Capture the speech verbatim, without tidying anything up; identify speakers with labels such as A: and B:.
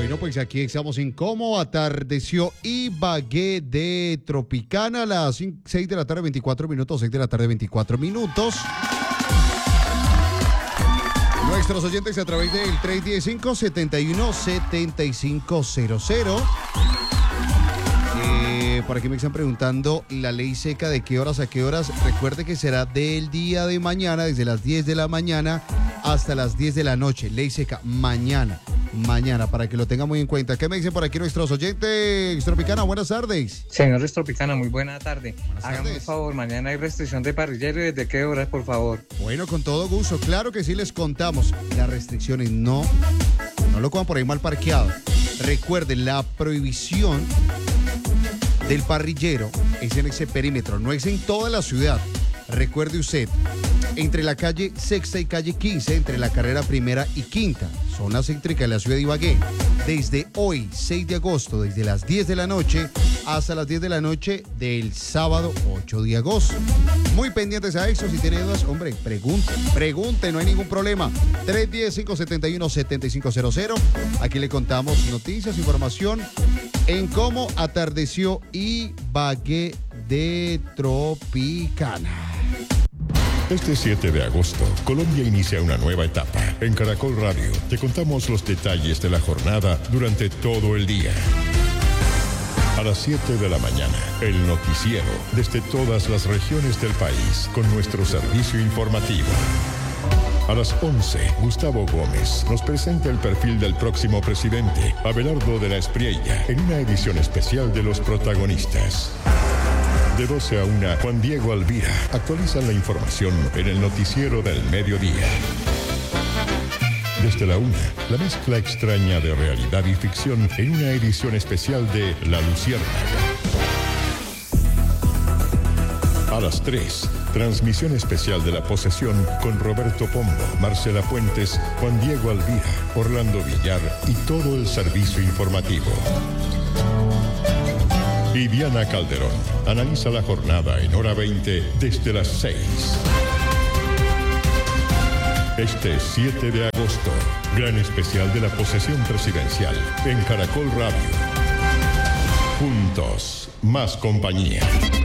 A: Bueno, pues aquí estamos en cómo atardeció Ibagué de Tropicana a las seis de la tarde, veinticuatro minutos, seis de la tarde, veinticuatro minutos. Nuestros oyentes a través del tres uno cinco, siete uno, siete cinco cero cero. Eh, por aquí me están preguntando la ley seca de qué horas a qué horas. Recuerde que será del día de mañana, desde las diez de la mañana hasta las diez de la noche. Ley seca mañana. Mañana, para que lo tenga muy en cuenta. ¿Qué me dicen por aquí nuestros oyentes? Tropicana, buenas tardes.
B: Señores Tropicana, muy buena tarde.
A: Buenas
B: Háganme
A: tardes.
B: un favor, mañana hay restricción de parrillero y desde qué horas, por favor.
A: Bueno, con todo gusto. Claro que sí les contamos. Las restricciones no, no lo cojan por ahí mal parqueado. Recuerden, la prohibición del parrillero es en ese perímetro, no es en toda la ciudad. Recuerde usted, entre la calle Sexta y calle quince, entre la carrera primera y quinta, zona céntrica de la ciudad de Ibagué, desde hoy, seis de agosto, desde las diez de la noche hasta las diez de la noche del sábado ocho de agosto. Muy pendientes a eso, si tiene dudas, hombre, pregunte, pregunte, no hay ningún problema. tres uno cero, cinco siete uno, siete cinco cero cero. Aquí le contamos noticias, información en cómo atardeció Ibagué de Tropicana.
C: Este siete de agosto, Colombia inicia una nueva etapa. En Caracol Radio te contamos los detalles de la jornada durante todo el día. A las siete de la mañana, el noticiero desde todas las regiones del país con nuestro servicio informativo. A las once, Gustavo Gómez nos presenta el perfil del próximo presidente, Abelardo de la Espriella, en una edición especial de los protagonistas. De doce a una, Juan Diego Alvira actualiza la información en el noticiero del mediodía. Desde la una, la mezcla extraña de realidad y ficción en una edición especial de La Luciérnaga. A las tres, transmisión especial de La Posesión con Roberto Pombo, Marcela Puentes, Juan Diego Alvira, Orlando Villar y todo el servicio informativo. Y Diana Calderón analiza la jornada en hora veinte desde las seis. Este siete de agosto, gran especial de la posesión presidencial en Caracol Radio. Juntos, más compañía.